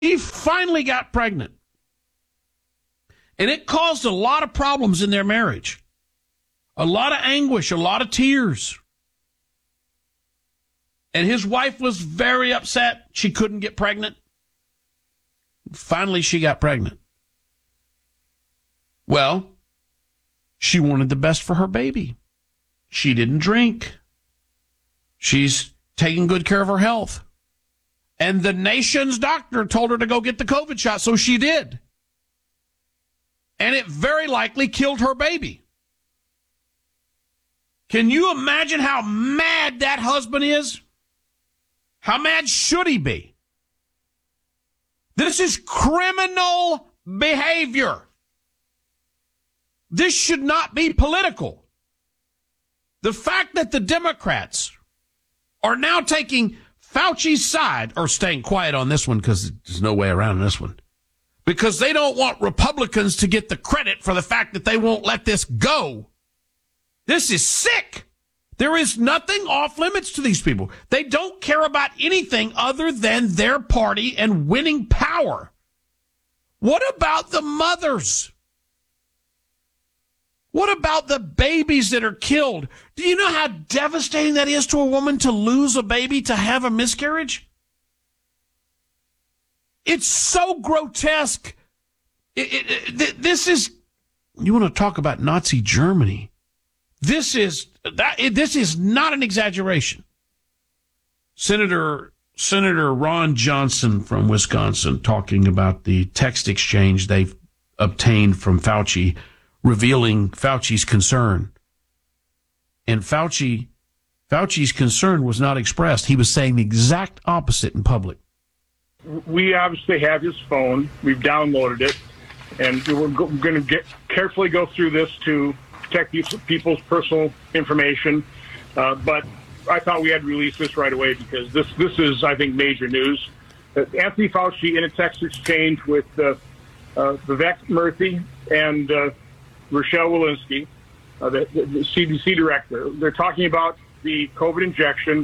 She finally got pregnant. And it caused a lot of problems in their marriage. A lot of anguish, a lot of tears. And his wife was very upset she couldn't get pregnant. Finally, she got pregnant. Well, she wanted the best for her baby. She didn't drink. She's taking good care of her health. And the nation's doctor told her to go get the COVID shot, so she did. And it very likely killed her baby. Can you imagine how mad that husband is? How mad should he be? This is criminal behavior. This should not be political. The fact that the Democrats are now taking Fauci's side, or staying quiet on this one because there's no way around this one, because they don't want Republicans to get the credit for the fact that they won't let this go. This is sick. There is nothing off limits to these people. They don't care about anything other than their party and winning power. What about the mothers? What about the babies that are killed? Do you know how devastating that is to a woman to lose a baby, to have a miscarriage? It's so grotesque. This is, you want to talk about Nazi Germany. This is not an exaggeration. Senator Ron Johnson from Wisconsin talking about the text exchange they've obtained from Fauci, revealing Fauci's concern. And Fauci's concern was not expressed. He was saying the exact opposite in public. We obviously have his phone. We've downloaded it. And we're going to carefully go through this to protect people's personal information. But I thought we had to release this right away because this is, I think, major news. Anthony Fauci, in a text exchange with Vivek Murthy and Rochelle Walensky, the CDC director, they're talking about the COVID injection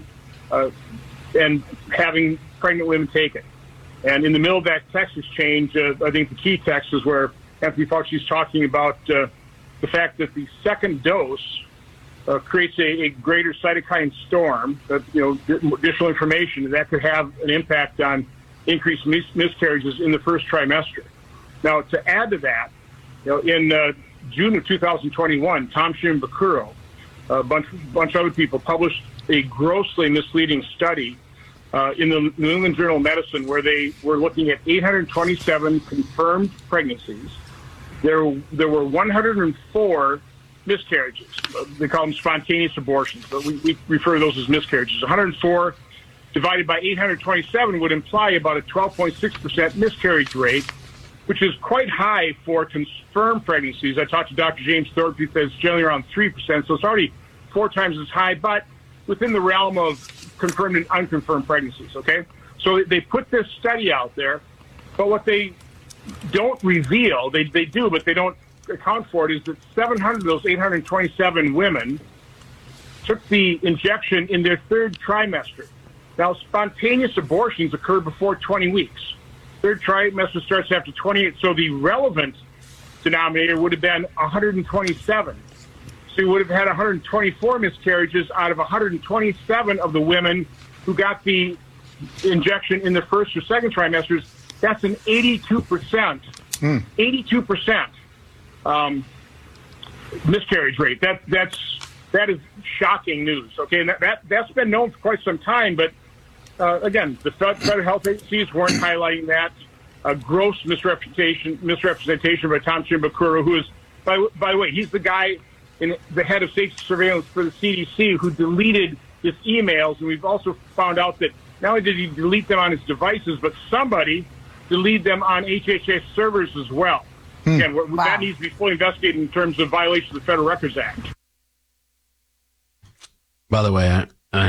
and having pregnant women take it. And in the middle of that text exchange, I think the key text is where Anthony Fauci is talking about the fact that the second dose creates a greater cytokine storm, additional information that could have an impact on increased miscarriages in the first trimester. Now, to add to that, in June of 2021, Tom Shimabukuro, a bunch of other people published a grossly misleading study in the New England Journal of Medicine where they were looking at 827 confirmed pregnancies. There were 104 miscarriages. They call them spontaneous abortions, but we refer to those as miscarriages. 104 divided by 827 would imply about a 12.6% miscarriage rate, which is quite high for confirmed pregnancies. I talked to Dr. James Thorpe, who says it's generally around 3%, so it's already 4 times as high, but within the realm of confirmed and unconfirmed pregnancies, okay? So they put this study out there, but what they don't reveal, they do, but they don't account for it, is that 700 of those 827 women took the injection in their third trimester. Now, spontaneous abortions occur before 20 weeks. Third trimester starts after 28, so the relevant denominator would have been 127. So you would have had 124 miscarriages out of 127 of the women who got the injection in the first or second trimesters. That's an 82%. 82% miscarriage rate. That is shocking news. Okay, and that's been known for quite some time, but again, the federal health agencies weren't highlighting that. A gross misrepresentation by Tom Shimabukuro, who is, by the way, he's the guy in the head of safety surveillance for the CDC who deleted his emails, and we've also found out that not only did he delete them on his devices, but somebody deleted them on HHS servers as well. Again, that needs to be fully investigated in terms of violation of the Federal Records Act. By the way,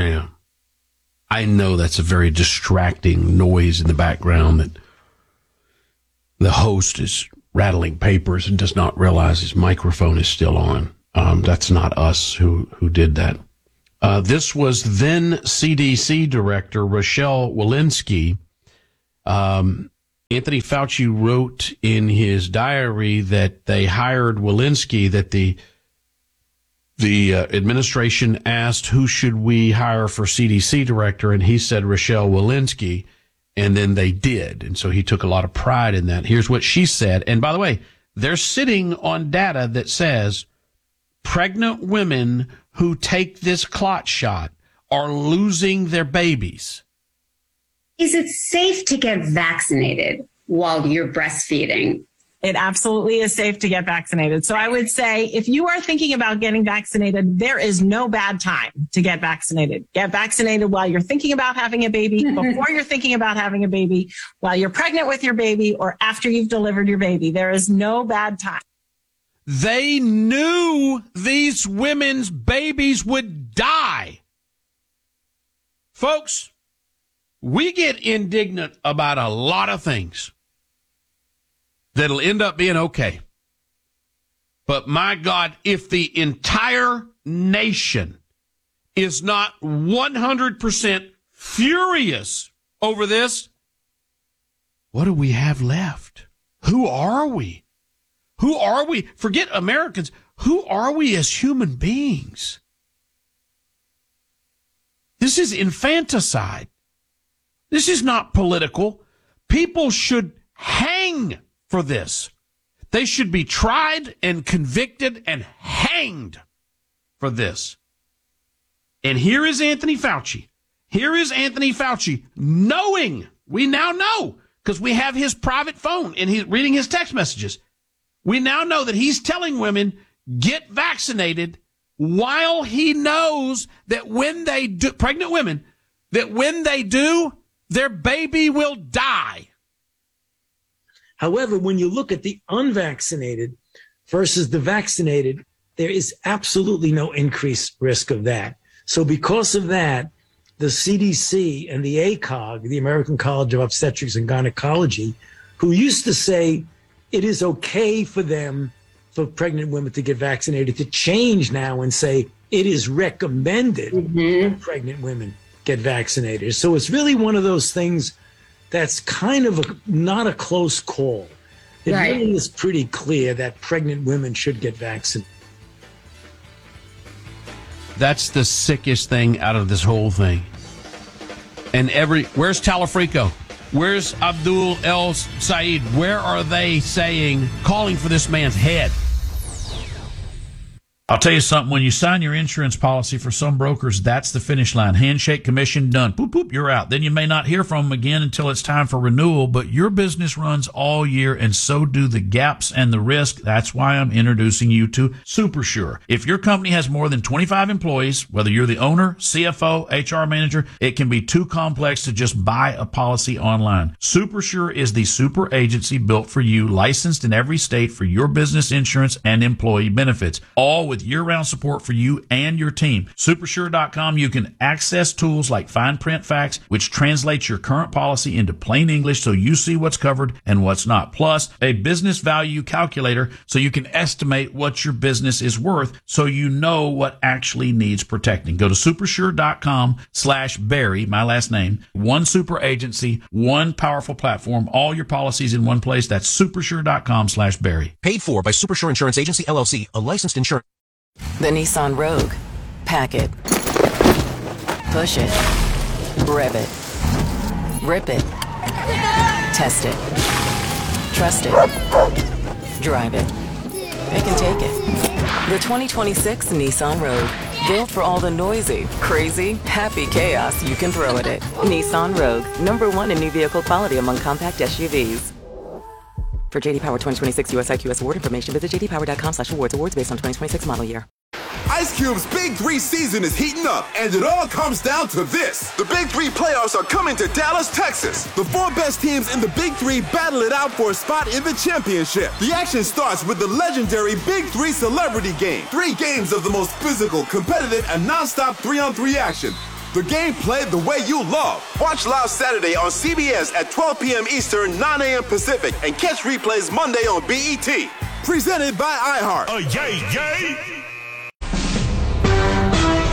I know that's a very distracting noise in the background, that the host is rattling papers and does not realize his microphone is still on. That's not us who did that. This was then CDC Director Rochelle Walensky Anthony Fauci wrote in his diary that they hired Walensky, that the administration asked, who should we hire for CDC director? And he said, Rochelle Walensky. And then they did. And so he took a lot of pride in that. Here's what she said. And by the way, they're sitting on data that says pregnant women who take this clot shot are losing their babies. Is it safe to get vaccinated while you're breastfeeding? It absolutely is safe to get vaccinated. So I would say if you are thinking about getting vaccinated, there is no bad time to get vaccinated. Get vaccinated while you're thinking about having a baby, before you're thinking about having a baby, while you're pregnant with your baby, or after you've delivered your baby. There is no bad time. They knew these women's babies would die. Folks, we get indignant about a lot of things that'll end up being okay. But my God, if the entire nation is not 100% furious over this, what do we have left? Who are we? Who are we? Forget Americans. Who are we as human beings? This is infanticide. This is not political. People should hang for this. They should be tried and convicted and hanged for this. And here is Anthony Fauci. Here is Anthony Fauci knowing, we now know, because we have his private phone and he's reading his text messages. We now know that he's telling women, get vaccinated, while he knows that when they do, pregnant women, that when they do, their baby will die. However, when you look at the unvaccinated versus the vaccinated, there is absolutely no increased risk of that. So because of that, the CDC and the ACOG, the American College of Obstetrics and Gynecology, who used to say it is okay for them, for pregnant women to get vaccinated, to change now and say it is recommended that pregnant women get vaccinated. So it's really one of those things that's kind of not a close call. It really is pretty clear that pregnant women should get vaccinated. That's the sickest thing out of this whole thing. And where's Talafrico? Where's Abdul El Said? Where are they calling for this man's head? I'll tell you something. When you sign your insurance policy, for some brokers, that's the finish line. Handshake, commission, done. Boop, boop, you're out. Then you may not hear from them again until it's time for renewal, but your business runs all year, and so do the gaps and the risk. That's why I'm introducing you to SuperSure. If your company has more than 25 employees, whether you're the owner, CFO, HR manager, it can be too complex to just buy a policy online. SuperSure is the super agency built for you, licensed in every state for your business insurance and employee benefits, all with year-round support for you and your team. Supersure.com, you can access tools like fine print facts, which translates your current policy into plain English so you see what's covered and what's not. Plus, a business value calculator so you can estimate what your business is worth so you know what actually needs protecting. Go to supersure.com/Barry, my last name. One super agency, one powerful platform, all your policies in one place. That's supersure.com/Barry. Paid for by Supersure Insurance Agency, LLC, a licensed insurance. The Nissan Rogue. Pack it. Push it. Rev it. Rip it. Test it. Trust it. Drive it. Pick and take it. The 2026 Nissan Rogue. Built for all the noisy, crazy, happy chaos you can throw at it. Nissan Rogue. #1 in new vehicle quality among compact SUVs. For JD Power 2026 US IQS award information, visit jdpower.com/awards. Awards based on 2026 model year. Ice Cube's Big 3 season is heating up, and it all comes down to this. The Big 3 playoffs are coming to Dallas, Texas. The 4 best teams in the Big 3 battle it out for a spot in the championship. The action starts with the legendary Big 3 Celebrity Game. 3 games of the most physical, competitive, and non-stop 3-on-3 action. The game played the way you love. Watch live Saturday on CBS at 12 p.m. Eastern, 9 a.m. Pacific, and catch replays Monday on BET. Presented by iHeart. Yay, yay!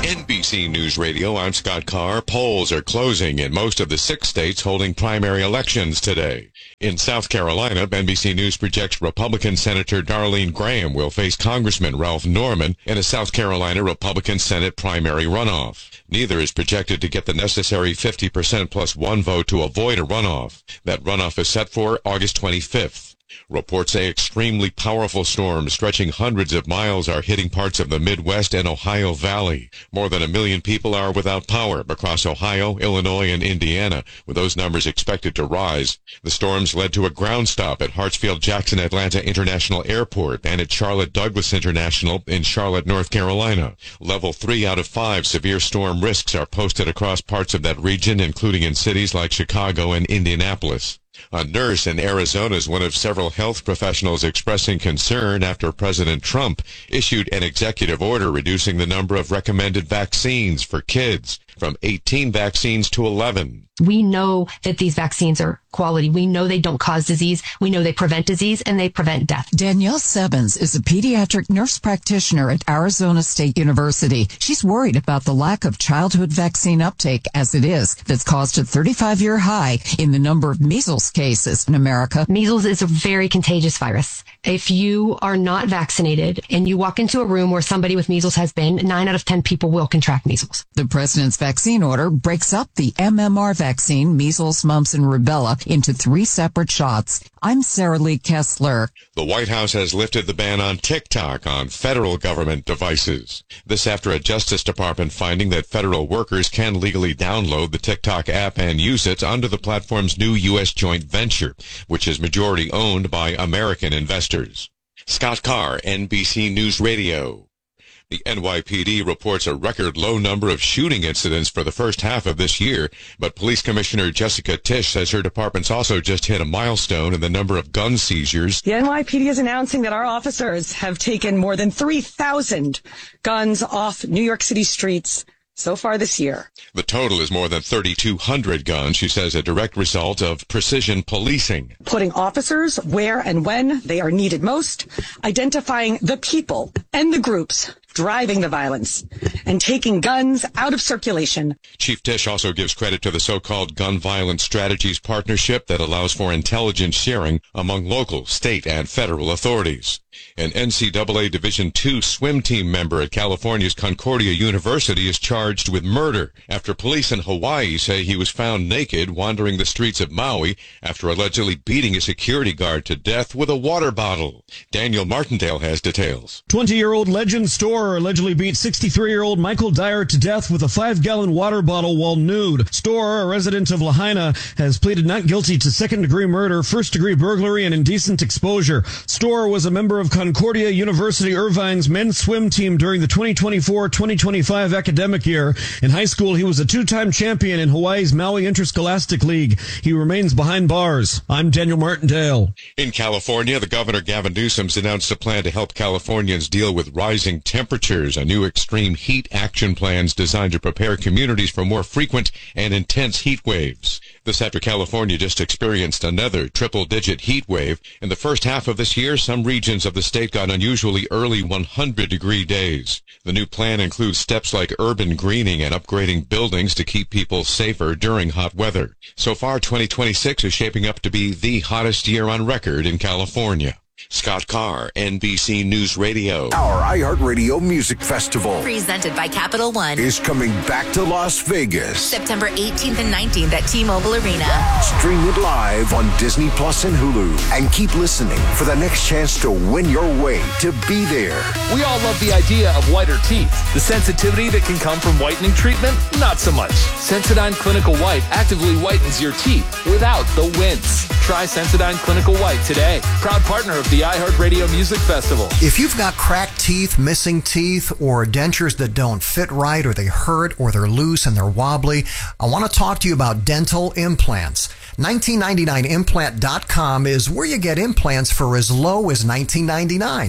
NBC News Radio, I'm Scott Carr. Polls are closing in most of the 6 states holding primary elections today. In South Carolina, NBC News projects Republican Senator Darlene Graham will face Congressman Ralph Norman in a South Carolina Republican Senate primary runoff. Neither is projected to get the necessary 50% plus one vote to avoid a runoff. That runoff is set for August 25th. Reports say extremely powerful storms stretching hundreds of miles are hitting parts of the Midwest and Ohio Valley. More than 1 million people are without power across Ohio, Illinois, and Indiana, with those numbers expected to rise. The storms led to a ground stop at Hartsfield-Jackson Atlanta International Airport and at Charlotte Douglas International in Charlotte, North Carolina. Level 3 out of 5 severe storm risks are posted across parts of that region, including in cities like Chicago and Indianapolis. A nurse in Arizona is one of several health professionals expressing concern after President Trump issued an executive order reducing the number of recommended vaccines for kids from 18 vaccines to 11. We know that these vaccines are quality. We know they don't cause disease. We know they prevent disease and they prevent death. Danielle Sebens is a pediatric nurse practitioner at Arizona State University. She's worried about the lack of childhood vaccine uptake as it is. That's caused a 35-year high in the number of measles cases in America. Measles is a very contagious virus. If you are not vaccinated and you walk into a room where somebody with measles has been, 9 out of 10 people will contract measles. The president's vaccine order breaks up the MMR vaccine, measles, mumps, and rubella, into 3 separate shots. I'm Sarah Lee Kessler. The White House has lifted the ban on TikTok on federal government devices. This after a Justice Department finding that federal workers can legally download the TikTok app and use it under the platform's new U.S. joint venture, which is majority owned by American investors. Scott Carr, NBC News Radio. The NYPD reports a record low number of shooting incidents for the first half of this year, but Police Commissioner Jessica Tisch says her department's also just hit a milestone in the number of gun seizures. The NYPD is announcing that our officers have taken more than 3,000 guns off New York City streets so far this year. The total is more than 3,200 guns, she says, a direct result of precision policing. Putting officers where and when they are needed most, identifying the people and the groups driving the violence, and taking guns out of circulation. Chief Tisch also gives credit to the so-called Gun Violence Strategies Partnership that allows for intelligence sharing among local, state, and federal authorities. An NCAA Division II swim team member at California's Concordia University is charged with murder after police in Hawaii say he was found naked wandering the streets of Maui after allegedly beating a security guard to death with a water bottle. Daniel Martindale has details. 20-year-old Legend Storer allegedly beat 63-year-old Michael Dyer to death with a 5-gallon water bottle while nude. Storer, a resident of Lahaina, has pleaded not guilty to second-degree murder, first-degree burglary, and indecent exposure. Storer was a member of Concordia University Irvine's men's swim team during the 2024-2025 academic year. In high school, he was a 2-time champion in Hawaii's Maui Interscholastic League. He remains behind bars. I'm Daniel Martindale. In California, the governor Gavin Newsom's announced a plan to help Californians deal with rising temperatures. A new extreme heat action plans designed to prepare communities for more frequent and intense heat waves. This after California just experienced another triple-digit heat wave. In the first half of this year, some regions of the state got unusually early 100-degree days. The new plan includes steps like urban greening and upgrading buildings to keep people safer during hot weather. So far, 2026 is shaping up to be the hottest year on record in California. Scott Carr, NBC News Radio. Our iHeartRadio Music Festival, presented by Capital One, is coming back to Las Vegas. September 18th and 19th at T-Mobile Arena. Stream it live on Disney Plus and Hulu. And keep listening for the next chance to win your way to be there. We all love the idea of whiter teeth. The sensitivity that can come from whitening treatment, not so much. Sensodyne Clinical White actively whitens your teeth without the wince. Try Sensodyne Clinical White today. Proud partner of the iHeartRadio Music Festival. If you've got cracked teeth, missing teeth, or dentures that don't fit right, or they hurt, or they're loose and they're wobbly, I want to talk to you about dental implants. 1999implant.com is where you get implants for as low as $19.99.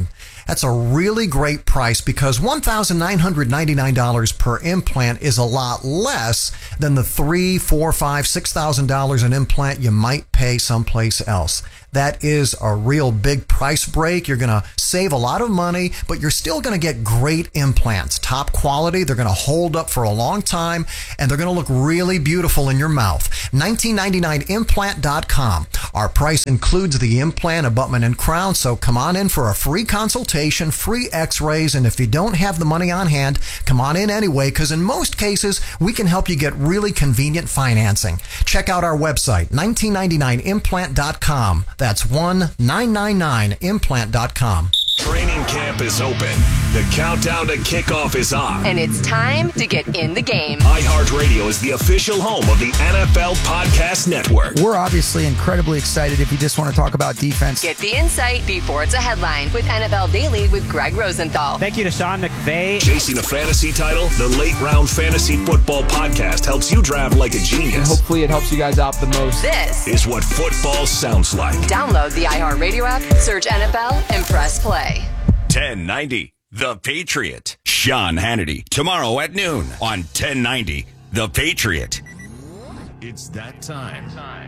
That's a really great price because $1,999 per implant is a lot less than the $3,000, $4,000, $5,000, $6,000 an implant you might pay someplace else. That is a real big price break. You're going to save a lot of money, but you're still going to get great implants. Top quality. They're going to hold up for a long time, and they're going to look really beautiful in your mouth. $19.99implant.com. Our price includes the implant, abutment, and crown, so come on in for a free consultation, free x-rays, and if you don't have the money on hand, come on in anyway, because in most cases, we can help you get really convenient financing. Check out our website, 1999implant.com. That's 1999implant.com. Training camp is open. The countdown to kickoff is on. And it's time to get in the game. iHeartRadio is the official home of the NFL Podcast Network. We're obviously incredibly excited if you just want to talk about defense. Get the insight before it's a headline with NFL Daily with Greg Rosenthal. Thank you to Sean McVay. Chasing a fantasy title, the Late Round Fantasy Football Podcast helps you draft like a genius. And hopefully it helps you guys out the most. This is what football sounds like. Download the iHeartRadio app, search NFL, and press play. 1090 The Patriot. Sean Hannity. Tomorrow at noon on 1090 The Patriot. It's that time.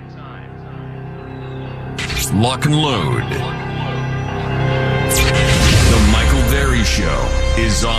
Lock and load. The Michael Berry Show is on.